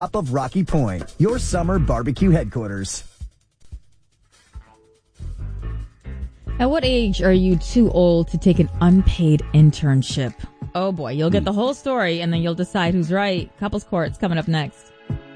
Top of Rocky Point, your summer barbecue headquarters. At what age are you too old to take an unpaid internship? Oh boy, you'll get the whole story and then you'll decide who's right. Couples Court's coming up next.